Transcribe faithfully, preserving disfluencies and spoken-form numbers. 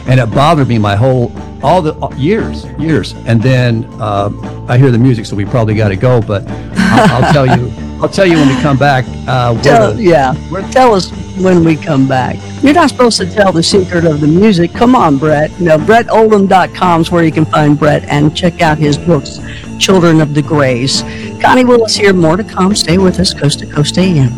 and it bothered me my whole all the uh, years, years. And then uh, I hear the music, so we probably got to go. But I'll, I'll tell you, I'll tell you when we come back. Uh, Tell, the, yeah, tell us when we come back. You're not supposed to tell the secret of the music. Come on, Brett. You know, Brett Oldham dot com is where you can find Brett and check out his books, Children of the Greys. Connie Willis here. More to come. Stay with us. Coast to Coast A M.